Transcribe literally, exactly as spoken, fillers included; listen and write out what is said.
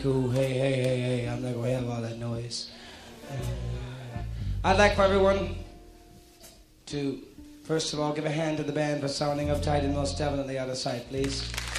Ooh, hey, hey, hey, hey, I'm not going to have all that noise. Uh, I'd like for everyone to, first of all, give a hand to the band for sounding uptight and most definitely out of sight, please.